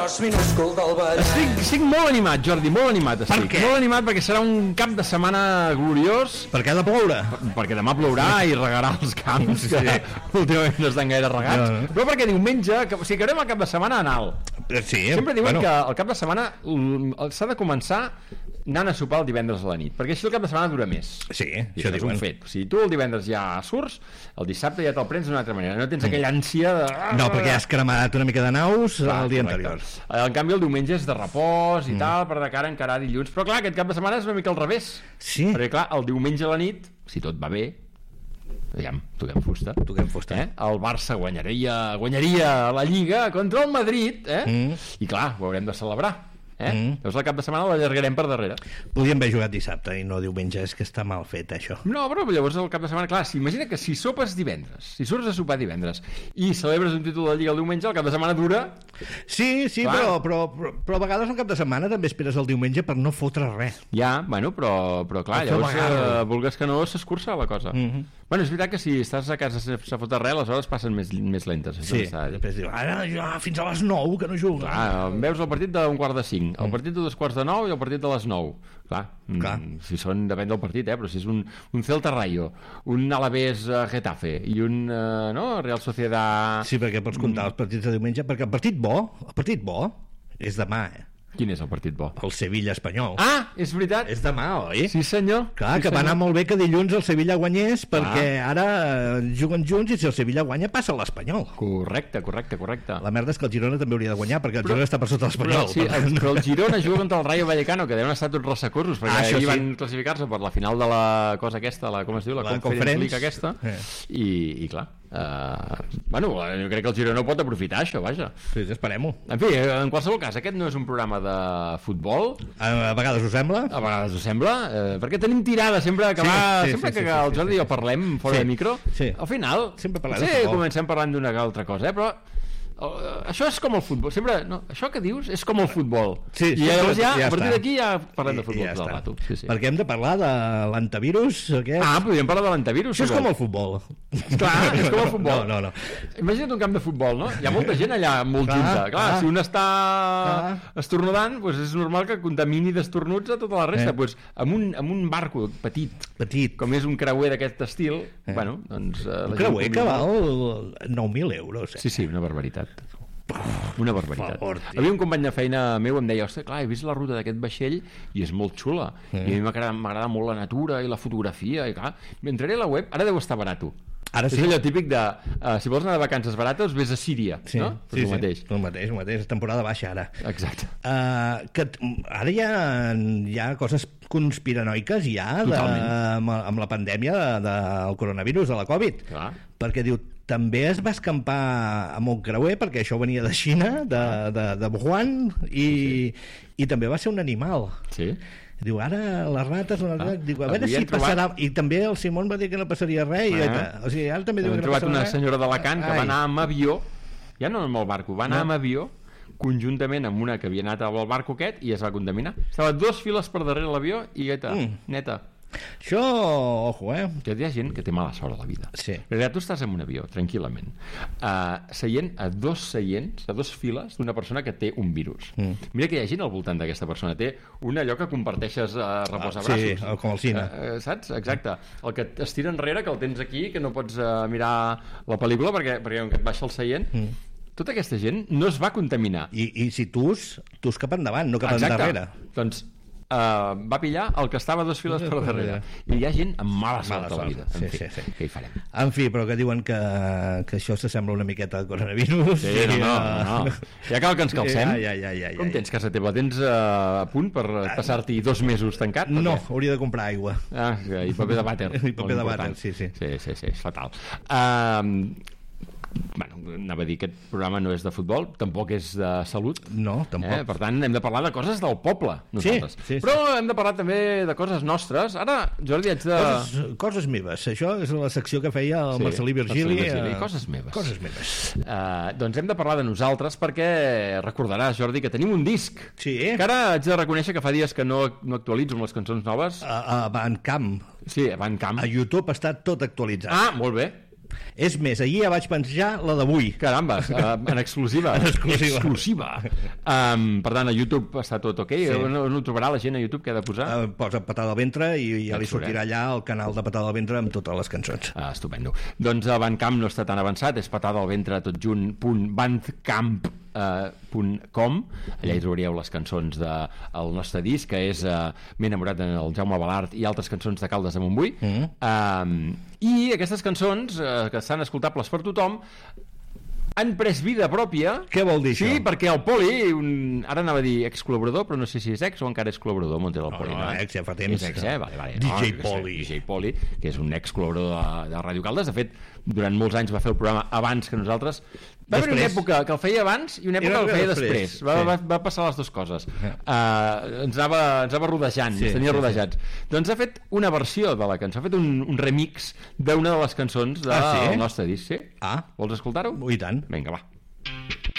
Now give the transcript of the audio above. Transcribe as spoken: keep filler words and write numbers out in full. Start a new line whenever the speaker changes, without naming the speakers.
minúscul del Vallès.
Estic, estic molt animat, Jordi, molt animat estic.
Per què?
Molt animat perquè serà un cap de setmana gloriós.
Perquè ha de ploure.
Perquè demà plourà i regarà els camps, que
Sí.
últimament no estan gaire regats.
No, no.
Però perquè diumenge, que, o sigui, acabarem el cap de setmana en alt.
Sí,
Sempre diuen
bueno.
que el cap de setmana mm, s'ha de començar anant a sopar el divendres a la nit, perquè així el cap de setmana dura més.
Sí,
I
això
és
diuen.
un fet. Si tu el divendres ja surts, el dissabte ja te'l prens d'una altra manera. No tens aquella ànsia de...
No, perquè has cremat una mica de naus
Clar,
el dia
correcte.
anterior.
En canvi el diumenge és de repòs i mm. tal, per de cara a encarar dilluns. Però clar, aquest cap de setmana és una mica al revés.
Sí.
Perquè clar, el diumenge a la nit, si tot va bé, aviam, toquem fusta.
Toquem fusta.
Eh? El Barça guanyaria, guanyaria la Lliga contra el Madrid, eh?
Mm.
I clar, ho haurem de celebrar. Eh?
Mm.
Llavors el cap de setmana l'allargarem per darrere.
Podíem haver jugat dissabte i no diumenge, és que està mal fet, això.
No, però llavors el cap de setmana, clar, imagina que si sopes divendres, si surts a sopar divendres i celebres un títol de Lliga el diumenge, el cap de setmana dura...
Sí, sí, però, però, però, però a vegades el cap de setmana també esperes el diumenge per no fotre res.
Ja, bueno, però, però clar,
Per fer
llavors,
la
eh, vulgues que no, s'escurça la cosa.
Mhm.
Bueno, és veritat que si estàs a casa sense fotre res, les hores passen més, més lentes. això
Sí,
s'ha de dir.
després diu, ara ja fins a les nou que no juga.
Clar, veus el partit d'un quart de cinc, el partit de dos quarts de nou i el partit de les nou. Clar,
Clar.
Mm, si són, depèn del partit, eh? Però si és un, un Celta Rayo, un Alavés uh, Getafe i un, uh, no, Real Sociedad...
Sí, perquè pots comptar els partits de diumenge, perquè el partit bo, el partit bo és demà, eh?
Quin és el partit bo?
El Sevilla-Espanyol.
Ah, és veritat!
És demà, oi?
Sí, senyor.
Clar,
sí,
que va
senyor.
anar molt bé que dilluns el Sevilla guanyés, perquè ara eh, juguen junts i si el Sevilla guanya passa l'Espanyol.
Correcte, correcte, correcte.
La merda és que el Girona també hauria de guanyar, perquè el
Però-
Girona està per sota
Però,
l'Espanyol.
sí,
per
el,
tant.
però el Girona juga contra el Rayo Vallecano, que deuen estar tots ressacosos, perquè
Ah,
ah,
això
ahir
sí.
van classificar-se per la final de la cosa aquesta, la, com es diu, la,
La
Conference
Conference.
League aquesta,
Eh.
i, i clar, uh, bueno, jo crec que el Girona pot aprofitar això, vaja.
Sí, sí, esperem-ho.
En fi, en qualsevol cas, aquest no és un programa de futbol,
A, a vegades us sembla?
a vegades ho sembla, eh, perquè tenim tirada sempre que,
Sí,
va,
sí,
sempre
sí,
que
sí,
el
sí,
Jordi i jo parlem fora
Sí,
de micro,
sí.
al final
Sempre parlem de
sí,
futbol.
comencem parlant d'una que altra cosa, eh, però eh, això és com el futbol, sempre, no, això que dius és com el futbol,
Sí,
i
sempre-
llavors ja,
ja
a partir
està.
d'aquí ja parlem de
I-
futbol
i ja
tot el
està.
rato, sí, sí.
Perquè hem de parlar de l'antivirus aquest.
Ah, podríem parlar de l'antivirus.
Això és
si
com
vols.
el futbol.
Clar, és com el futbol.
No, no, no.
Imagina't un camp de futbol, no? Hi ha molta gent allà molt
Clar,
junta. Clar,
clar.
si un està
Clar.
estornudant, doncs és normal que contamini d'estornuts a tota la resta.
Eh.
Doncs amb un, amb un barco petit,
Petit.
com és un creuer d'aquest estil,
Eh.
bueno, doncs... Eh,
Un
la gent
creuer que
convida.
val nou mil euros. Eh?
Sí, sí, una barbaritat. Una barbaritat.
favor, tio.
Havia un company de feina meu em deia, ostres, clar, he vist la ruta d'aquest vaixell i és molt xula.
Mm.
I a mi m'agrada m'agrada molt la natura i la fotografia i clar, m'entraré a la web, ara deu estar barato.
Ara sí.
És allò típic de, uh, si vols anar de vacances barates, vés a Síria,
Sí,
no? Pues
sí,
el
sí.
mateix.
El mateix, el mateix. És temporada baixa, ara.
Exacte.
Uh, que t- ara hi ha, hi ha coses conspiranoiques ja de,
Totalment.
amb, amb la pandèmia de, del coronavirus, de la Covid.
Clar.
Perquè diu, també es va escampar amb un creuer, perquè això venia de Xina, de, de, de Wuhan, i, i també va ser un animal.
Sí.
Diu, ara les rates, les rates... Diu, a veure
avui
si
hem trobat-
passarà... I també el Simón va dir que no passaria res, i,
Ah.
o sigui, ara també diu
Hem
que no
trobat
passarà
una
res.
senyora d'Alacant que va
Ai.
anar amb avió, ja no amb el barco, va anar
No.
amb avió conjuntament amb una que havia anat amb el barco aquest i es va contaminar. Estava dos files per darrere l'avió i guaita,
Mm.
neta.
Això, ojo, eh?
Que hi ha gent que té mala sort a la vida.
Sí.
Perquè tu estàs en un avió, tranquil·lament, uh, seient a dos seients, a dos files d'una persona que té un virus.
Mm.
Mira que hi ha gent al voltant d'aquesta persona. Té un allò que comparteixes a uh, repòs a
Ah,
braços.
sí, com el cine.
Uh, saps? Exacte. El que es tira enrere, que el tens aquí, que no pots uh, mirar la pel·lícula perquè, perquè et baixa el seient. Mm. Tota aquesta gent no es va contaminar.
I, i si tus, tus cap endavant, no cap
Exacte.
endarrere.
Doncs uh, va pillar el que estava a dos files per darrere. I hi ha gent amb mala sort
Mala
a la
sort.
vida. En
Sí,
fi,
sí, sí.
què hi farem?
En fi, però que diuen que, que això s'assembla una miqueta al coronavirus.
Sí,
i,
no, no,
eh,
no, no. Ja cal que ens calcem.
Ja, ja, ja, ja,
Com
ja.
tens casa teva? Tens uh, a punt per passar-t'hi dos mesos tancat? o
No,
què?
hauria de comprar aigua.
Ah, i paper de vàter.
I paper
molt
de
important.
vàter, sí, sí.
Sí, sí, sí, és fatal. Uh, bueno, anava a dir que aquest programa no és de futbol, tampoc és de salut.
No, tampoc.
Eh? Per tant, hem de parlar de coses del poble, nosaltres.
Sí, sí, sí.
Però hem de parlar també de coses nostres. Ara, Jordi, haig de...
Coses, coses meves. Això és la secció que feia el
Sí,
Marcelí Virgili.
Marcelí Virgili.
eh,
Coses meves.
Coses meves.
Uh, doncs hem de parlar de nosaltres perquè recordaràs, Jordi, que tenim un disc.
Sí.
Que ara haig de reconèixer que fa dies que no, no actualitzo amb les cançons noves.
A, a Bandcamp.
Sí, a Bandcamp.
A YouTube està tot actualitzat.
Ah, molt bé.
És més, ahir ja vaig penjar la d'avui.
Caramba, uh, en exclusiva.
En exclusiva.
exclusiva. Um, per tant, a YouTube està tot ok? Sí. No, no trobarà la gent a YouTube què ha de posar?
Uh, posa Patada al ventre i ja li
Excel·lent.
sortirà allà el canal de Patada al ventre amb totes les cançons.
Ah, estupendo. Doncs el Bandcamp no està tan avançat, és patada al ventre tot junt punt bandcamp punt com. Allà hi trobaríeu les cançons del nostre disc, que és uh, M'he enamorat del Jaume Balart i altres cançons de Caldes de Montbui. Mm. Um, I aquestes cançons, uh, que estan escoltables per tothom, han pres vida pròpia.
Què vol dir
sí,
això?
Sí, perquè el Poli, un... ara anava a dir ex-col·laborador, però no sé si és ex o encara és col·laborador, Montero del Poli.
No, no, ex ja fa temps.
És ex, eh? Vale, vale.
D J
no,
Poli.
D J Poli, que és un ex-col·laborador de, de Ràdio Caldes. De fet, durant molts anys va fer el programa abans que nosaltres. Va haver una època que el feia abans i una època que el feia després. després. Va, sí. va, va passar les dues coses. Uh, ens, anava, ens anava rodejant, sí, ens tenia sí, rodejats. Sí. Doncs ha fet una versió de la cançó, ha fet un, un remix d'una de les cançons del ah, sí? nostre disc. Sí?
Ah.
Vols escoltar-ho?
I tant.
Vinga, va.